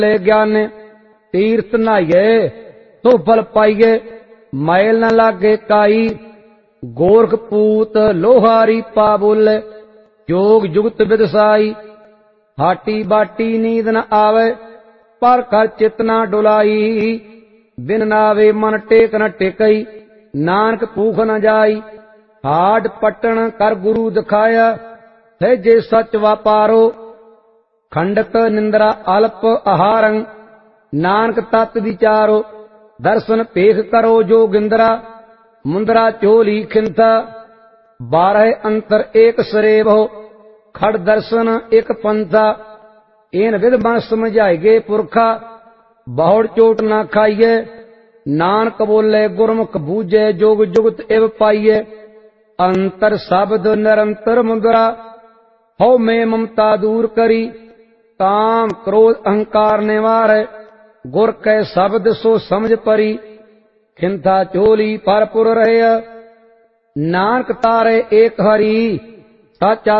ले ज्ञान तीर्थ नहाइए तो फल पाइए मैल न लागे काई गोरख पूत लोहारी पाबुल जोग जुगत विदसाई हाटी बाटी नींद न आवे पर कर चित न डुलाई बिन नावे मन टेक न टेकई नानक भूख न जाई हाट पटन कर गुरु दिखाया है जे सच वापारो खंडक निंद्रा अल्प आहारं नानक तत् विचारो दर्शन पेख करो जो गिंदरा मुंदरा चोली खिंथा 12 अंतर एक सरेब हो खड़ दर्शन एक पंथा इन विध मन समझाइगे पुरखा बहुड़ चोट न खाइए नानक बोले गुरमुख बूझे जोग जुगत एव पाइए अंतर शब्द निरंतर मुद्रा हो में ममता दूर करी काम क्रोध अहंकार निवार गुर कै शब्द सो समझ परी खिंथा चोली परपुर रहे नानक तारे एक हरि साचा